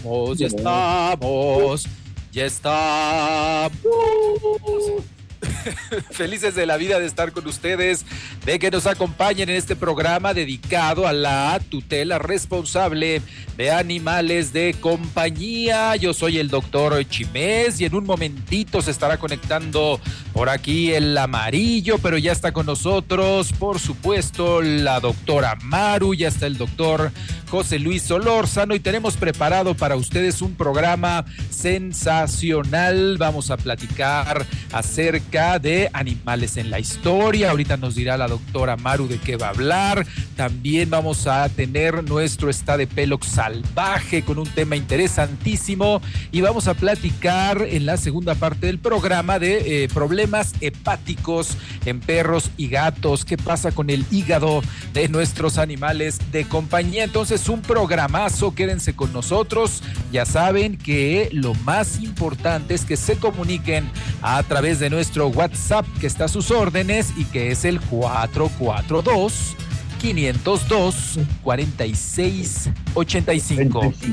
Ya estamos, ya estamos. Felices de la vida de estar con ustedes, de que nos acompañen en este programa dedicado a la tutela responsable de animales de compañía. Yo soy el doctor Chimés y en un momentito se estará conectando por aquí el amarillo, pero ya está con nosotros, por supuesto, la doctora Maru, ya está el doctor José Luis Solórzano y tenemos preparado para ustedes un programa sensacional. Vamos a platicar acerca de animales en la historia. Ahorita nos dirá la doctora Maru de qué va a hablar. También vamos a tener nuestro Está de Pelox salvaje con un tema interesantísimo y vamos a platicar en la segunda parte del programa de problemas hepáticos en perros y gatos. ¿Qué pasa con el hígado de nuestros animales de compañía? Entonces, un programazo. Quédense con nosotros. Ya saben que lo más importante es que se comuniquen a través de nuestro WhatsApp que está a sus órdenes y que es el 442-502-4685.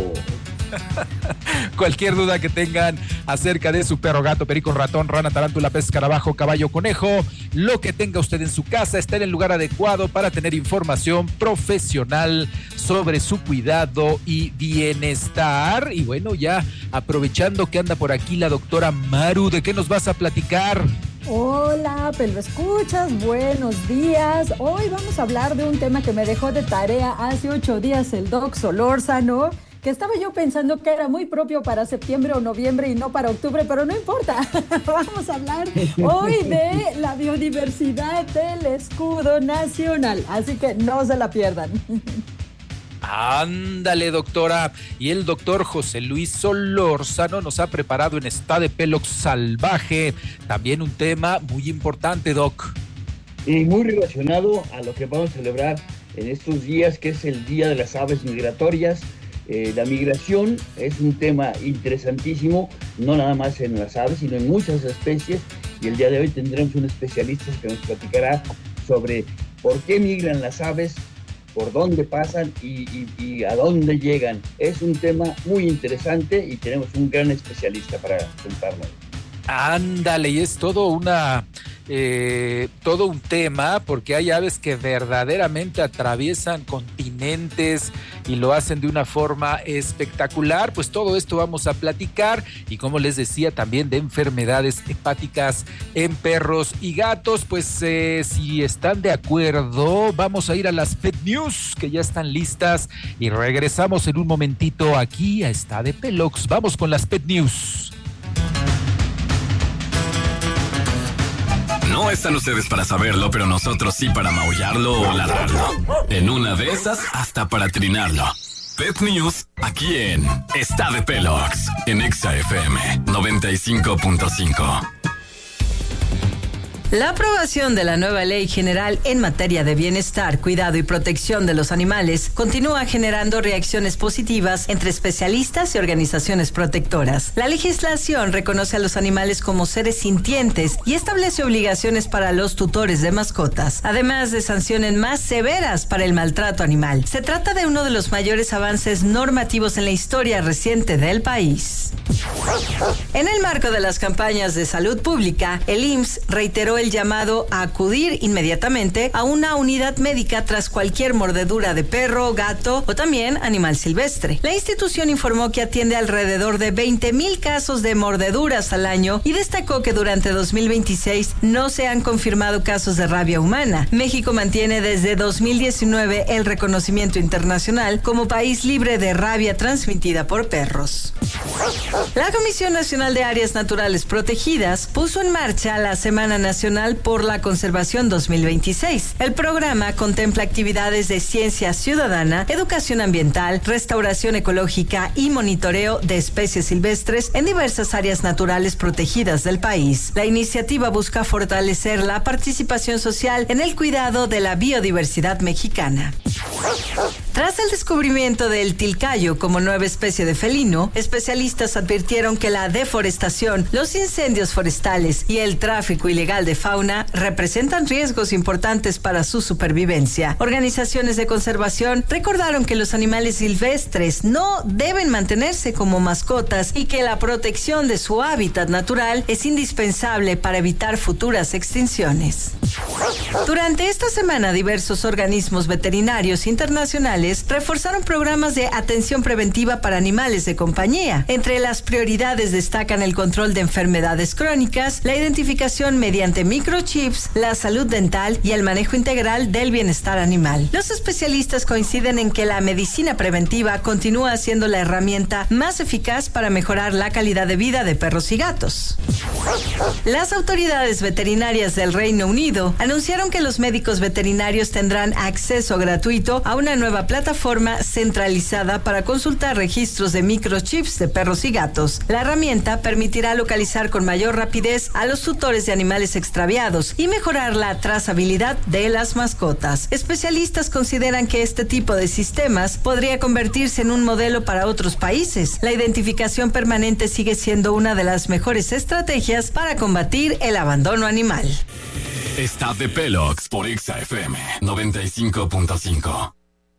Cualquier duda que tengan acerca de su perro, gato, perico, ratón, rana, tarántula, pez, escarabajo, caballo, conejo, lo que tenga usted en su casa está en el lugar adecuado para tener información profesional sobre su cuidado y bienestar. Y bueno, ya aprovechando que anda por aquí la doctora Maru, ¿de qué nos vas a platicar? Hola, Pelo Escuchas, buenos días. Hoy vamos a hablar de un tema que me dejó de tarea hace 8 días el doc Solórzano, que estaba yo pensando que era muy propio para septiembre o noviembre y no para octubre, pero no importa. Vamos a hablar hoy de la biodiversidad del escudo nacional, así que no se la pierdan. Ándale, doctora. Y el doctor José Luis Solórzano nos ha preparado en Está de Pelox salvaje también un tema muy importante, doc. Y muy relacionado a lo que vamos a celebrar en estos días, que es el Día de las Aves Migratorias. La migración es un tema interesantísimo, no nada más en las aves, sino en muchas especies. Y el día de hoy tendremos un especialista que nos platicará sobre por qué migran las aves, por dónde pasan y a dónde llegan. Es un tema muy interesante y tenemos un gran especialista para contarnos. Ándale, y es todo un tema, porque hay aves que verdaderamente atraviesan continentes y lo hacen de una forma espectacular. Pues todo esto vamos a platicar y, como les decía, también de enfermedades hepáticas en perros y gatos. Pues si están de acuerdo, vamos a ir a las Pet News, que ya están listas, y regresamos en un momentito aquí a Está de Pelox. Vamos con las Pet News. No están ustedes para saberlo, pero nosotros sí para maullarlo o ladrarlo. En una de esas, hasta para trinarlo. Pet News, aquí en Está de Pelox, en Exa FM 95.5. La aprobación de la nueva Ley General en materia de bienestar, cuidado y protección de los animales continúa generando reacciones positivas entre especialistas y organizaciones protectoras. La legislación reconoce a los animales como seres sintientes y establece obligaciones para los tutores de mascotas, además de sanciones más severas para el maltrato animal. Se trata de uno de los mayores avances normativos en la historia reciente del país. En el marco de las campañas de salud pública, el IMSS reiteró el llamado a acudir inmediatamente a una unidad médica tras cualquier mordedura de perro, gato o también animal silvestre. La institución informó que atiende alrededor de 20,000 casos de mordeduras al año y destacó que durante 2026 no se han confirmado casos de rabia humana. México mantiene desde 2019 el reconocimiento internacional como país libre de rabia transmitida por perros. La Comisión Nacional de Áreas Naturales Protegidas puso en marcha la Semana Nacional por la Conservación 2026. El programa contempla actividades de ciencia ciudadana, educación ambiental, restauración ecológica y monitoreo de especies silvestres en diversas áreas naturales protegidas del país. La iniciativa busca fortalecer la participación social en el cuidado de la biodiversidad mexicana. Tras el descubrimiento del tilcayo como nueva especie de felino, especialistas advirtieron que la deforestación, los incendios forestales y el tráfico ilegal de fauna representan riesgos importantes para su supervivencia. Organizaciones de conservación recordaron que los animales silvestres no deben mantenerse como mascotas y que la protección de su hábitat natural es indispensable para evitar futuras extinciones. Durante esta semana, diversos organismos veterinarios internacionales reforzaron programas de atención preventiva para animales de compañía. Entre las prioridades destacan el control de enfermedades crónicas, la identificación mediante microchips, la salud dental y el manejo integral del bienestar animal. Los especialistas coinciden en que la medicina preventiva continúa siendo la herramienta más eficaz para mejorar la calidad de vida de perros y gatos. Las autoridades veterinarias del Reino Unido anunciaron que los médicos veterinarios tendrán acceso gratuito a una nueva plataforma centralizada para consultar registros de microchips de perros y gatos. La herramienta permitirá localizar con mayor rapidez a los tutores de animales extraviados y mejorar la trazabilidad de las mascotas. Especialistas consideran que este tipo de sistemas podría convertirse en un modelo para otros países. La identificación permanente sigue siendo una de las mejores estrategias para combatir el abandono animal. Está de Pelox por XFM 95.5.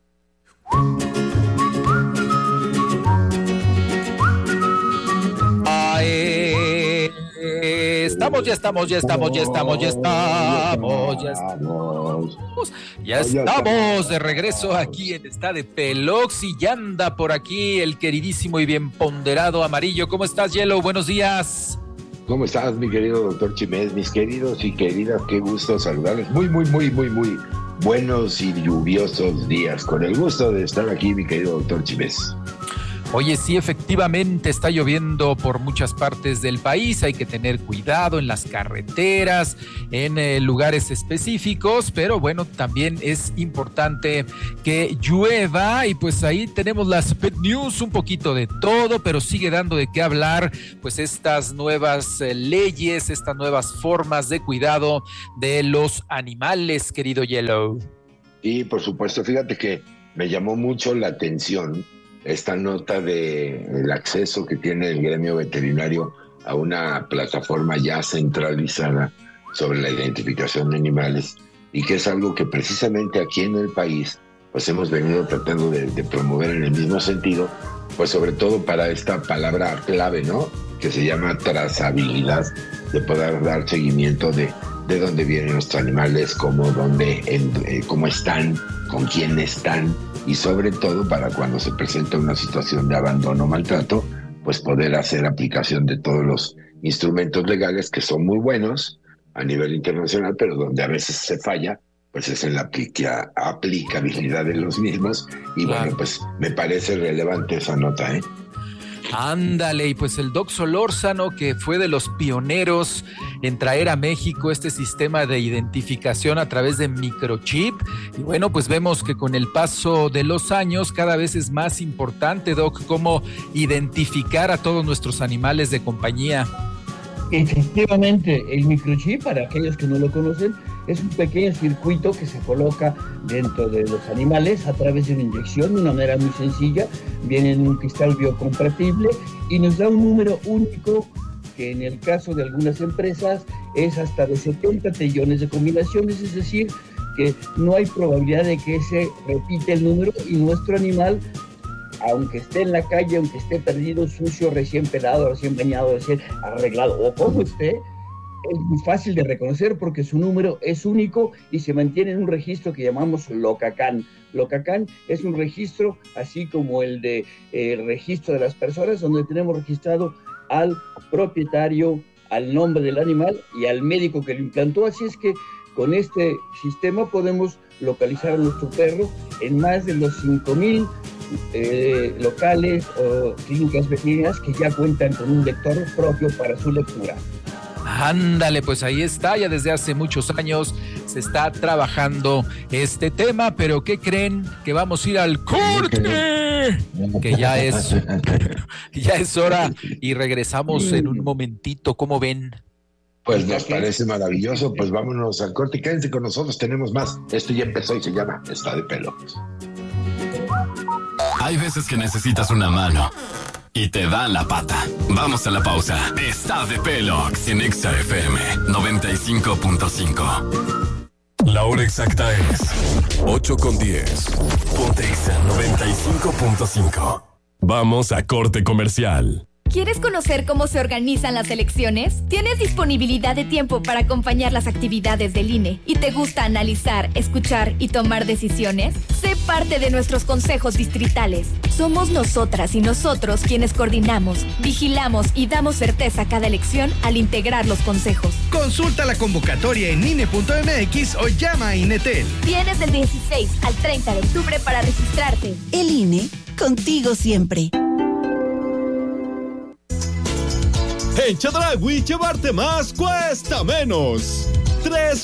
Ya estamos de regreso aquí en Está de Pelox y ya anda por aquí el queridísimo y bien ponderado Amarillo. ¿Cómo estás, Yellow? Buenos días. ¿Cómo estás, mi querido doctor Chimés? Mis queridos y queridas, qué gusto saludarles. Muy buenos y lluviosos días. Con el gusto de estar aquí, mi querido doctor Chimés. Oye, sí, efectivamente está lloviendo por muchas partes del país, hay que tener cuidado en las carreteras, en lugares específicos, pero bueno, también es importante que llueva y pues ahí tenemos las Pet News, un poquito de todo, pero sigue dando de qué hablar, pues estas nuevas leyes, estas nuevas formas de cuidado de los animales, querido Yellow. Y por supuesto, fíjate que me llamó mucho la atención esta nota de el acceso que tiene el gremio veterinario a una plataforma ya centralizada sobre la identificación de animales y que es algo que precisamente aquí en el país pues hemos venido tratando de promover en el mismo sentido, pues sobre todo para esta palabra clave, ¿no? Que se llama trazabilidad, de poder dar seguimiento de dónde vienen nuestros animales, cómo están, con quién están, y sobre todo para cuando se presenta una situación de abandono o maltrato, pues poder hacer aplicación de todos los instrumentos legales que son muy buenos a nivel internacional, pero donde a veces se falla, pues es en la aplicabilidad de los mismos. Y claro, bueno, pues me parece relevante esa nota, ¿eh? Ándale, y pues el Doc Solórzano, que fue de los pioneros en traer a México este sistema de identificación a través de microchip, y bueno, pues vemos que con el paso de los años cada vez es más importante, Doc, cómo identificar a todos nuestros animales de compañía. Efectivamente, el microchip, para aquellos que no lo conocen, es un pequeño circuito que se coloca dentro de los animales a través de una inyección de una manera muy sencilla. Viene en un cristal biocompatible y nos da un número único que en el caso de algunas empresas es hasta de 70 trillones de combinaciones, es decir, que no hay probabilidad de que se repita el número y nuestro animal, aunque esté en la calle, aunque esté perdido, sucio, recién pelado, recién bañado, recién arreglado o como esté, es muy fácil de reconocer porque su número es único y se mantiene en un registro que llamamos LOCACAN. LOCACAN es un registro así como el de registro de las personas, donde tenemos registrado al propietario, al nombre del animal y al médico que lo implantó. Así es que con este sistema podemos localizar a nuestro perro en más de los 5,000 locales o clínicas veterinarias que ya cuentan con un lector propio para su lectura. Ándale, pues ahí está, ya desde hace muchos años se está trabajando este tema, pero ¿qué creen? Que vamos a ir al corte, que ya es hora y regresamos en un momentito, ¿cómo ven? Pues nos parece maravilloso, pues vámonos al corte, quédense con nosotros, tenemos más, esto ya empezó y se llama Está de Pelox. Hay veces que necesitas una mano y te dan la pata. Vamos a la pausa. Está de Pelox en Exa FM 95.5. La hora exacta es 8:10. Ponte Exa 95.5. Vamos a corte comercial. ¿Quieres conocer cómo se organizan las elecciones? ¿Tienes disponibilidad de tiempo para acompañar las actividades del INE? ¿Y te gusta analizar, escuchar y tomar decisiones? Sé parte de nuestros consejos distritales. Somos nosotras y nosotros quienes coordinamos, vigilamos y damos certeza a cada elección al integrar los consejos. Consulta la convocatoria en INE.mx o llama a INETEL. Tienes del 16 al 30 de octubre para registrarte. El INE, contigo siempre. En Chedraui, llevarte más cuesta menos. 3